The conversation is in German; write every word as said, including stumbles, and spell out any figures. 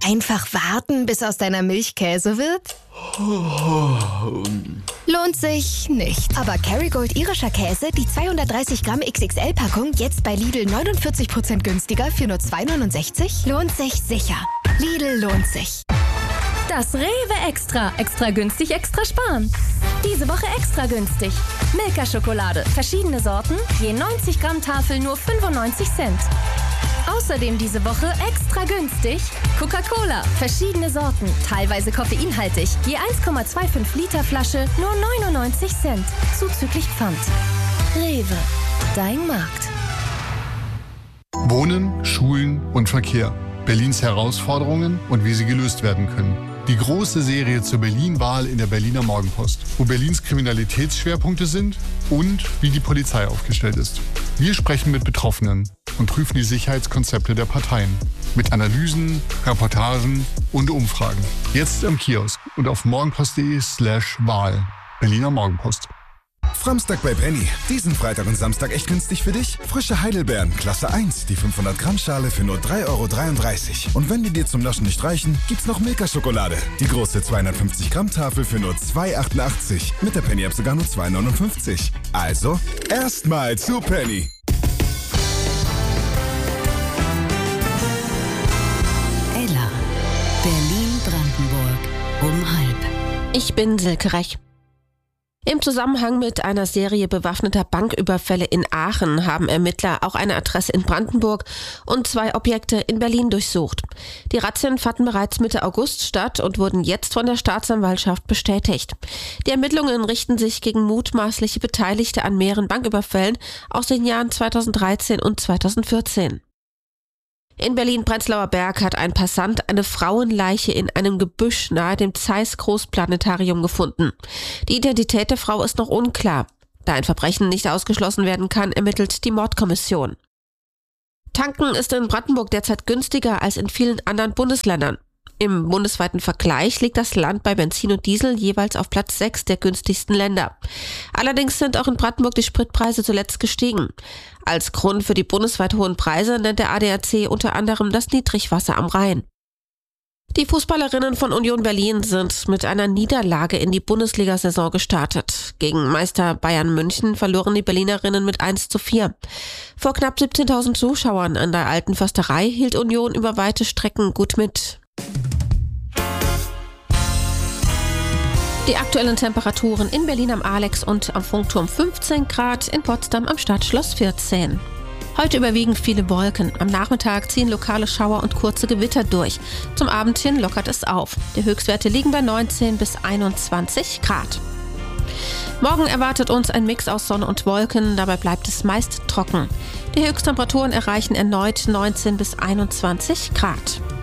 Einfach warten, bis aus deiner Milch Käse wird? Lohnt sich nicht. Aber Kerrygold irischer Käse, die zweihundertdreißig Gramm X X L-Packung, jetzt bei Lidl neunundvierzig Prozent günstiger für nur zwei neunundsechzig, lohnt sich sicher. Lidl lohnt sich. Das Rewe Extra. Extra günstig, extra sparen. Diese Woche extra günstig. Milka-Schokolade. Verschiedene Sorten. Je neunzig Gramm Tafel nur fünfundneunzig Cent. Außerdem diese Woche extra günstig Coca-Cola. Verschiedene Sorten. Teilweise koffeinhaltig. Je eins Komma fünfundzwanzig Liter Flasche nur neunundneunzig Cent. Zuzüglich Pfand. Rewe. Dein Markt. Wohnen, Schulen und Verkehr. Berlins Herausforderungen und wie sie gelöst werden können. Die große Serie zur Berlin-Wahl in der Berliner Morgenpost, wo Berlins Kriminalitätsschwerpunkte sind und wie die Polizei aufgestellt ist. Wir sprechen mit Betroffenen und prüfen die Sicherheitskonzepte der Parteien. Mit Analysen, Reportagen und Umfragen. Jetzt am Kiosk und auf morgenpost.de slash Wahl. Berliner Morgenpost. Framstag bei Penny. Diesen Freitag und Samstag echt günstig für dich? Frische Heidelbeeren, Klasse eins, die fünfhundert Gramm Schale für nur drei Euro dreiunddreißig. Und wenn die dir zum Naschen nicht reichen, gibt's noch Milka-Schokolade. Die große zweihundertfünfzig Gramm Tafel für nur zwei Euro achtundachtzig. Mit der Penny-App sogar nur zwei Euro neunundfünfzig. Also, erstmal zu Penny. Ella. Berlin-Brandenburg. Um halb. Ich bin Silke Rech. Im Zusammenhang mit einer Serie bewaffneter Banküberfälle in Aachen haben Ermittler auch eine Adresse in Brandenburg und zwei Objekte in Berlin durchsucht. Die Razzien fanden bereits Mitte August statt und wurden jetzt von der Staatsanwaltschaft bestätigt. Die Ermittlungen richten sich gegen mutmaßliche Beteiligte an mehreren Banküberfällen aus den Jahren zweitausenddreizehn und zweitausendvierzehn. In Berlin-Prenzlauer Berg hat ein Passant eine Frauenleiche in einem Gebüsch nahe dem Zeiss Großplanetarium gefunden. Die Identität der Frau ist noch unklar. Da ein Verbrechen nicht ausgeschlossen werden kann, ermittelt die Mordkommission. Tanken ist in Brandenburg derzeit günstiger als in vielen anderen Bundesländern. Im bundesweiten Vergleich liegt das Land bei Benzin und Diesel jeweils auf Platz sechs der günstigsten Länder. Allerdings sind auch in Brandenburg die Spritpreise zuletzt gestiegen. Als Grund für die bundesweit hohen Preise nennt der A D A C unter anderem das Niedrigwasser am Rhein. Die Fußballerinnen von Union Berlin sind mit einer Niederlage in die Bundesliga-Saison gestartet. Gegen Meister Bayern München verloren die Berlinerinnen mit eins zu vier. Vor knapp siebzehntausend Zuschauern an der Alten Försterei hielt Union über weite Strecken gut mit. Die aktuellen Temperaturen in Berlin am Alex und am Funkturm fünfzehn Grad, in Potsdam am Stadtschloss vierzehn. Heute überwiegend viele Wolken. Am Nachmittag ziehen lokale Schauer und kurze Gewitter durch. Zum Abend hin lockert es auf. Die Höchstwerte liegen bei neunzehn bis einundzwanzig Grad. Morgen erwartet uns ein Mix aus Sonne und Wolken, dabei bleibt es meist trocken. Die Höchsttemperaturen erreichen erneut neunzehn bis einundzwanzig Grad.